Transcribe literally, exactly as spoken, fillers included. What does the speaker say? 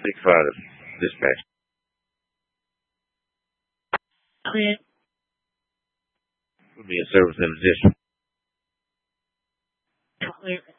five, dispatch. Clear. Will be a service in addition. Clear.